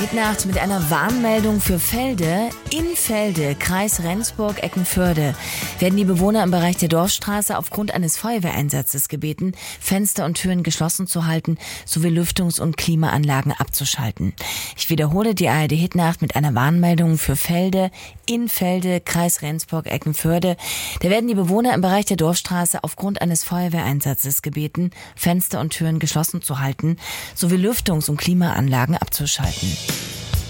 Nacht mit einer Warnmeldung für Felde. In Felde, Kreis Rendsburg-Eckernförde, werden die Bewohner im Bereich der Dorfstraße aufgrund eines Feuerwehreinsatzes gebeten, Fenster und Türen geschlossen zu halten sowie Lüftungs- und Klimaanlagen abzuschalten. Ich wiederhole die ARD-Hitnacht mit einer Warnmeldung für Felde. In Felde, Kreis Rendsburg-Eckernförde, da werden die Bewohner im Bereich der Dorfstraße aufgrund eines Feuerwehreinsatzes gebeten, Fenster und Türen geschlossen zu halten sowie Lüftungs- und Klimaanlagen abzuschalten.